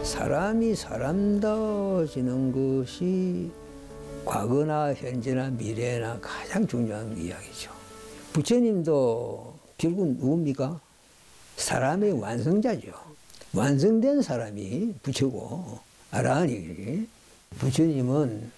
사람이 사람다워지는 것이 과거나 현재나 미래나 가장 중요한 이야기죠. 부처님도 결국은 누굽니까? 사람의 완성자죠. 완성된 사람이 부처고, 아라한이. 부처님은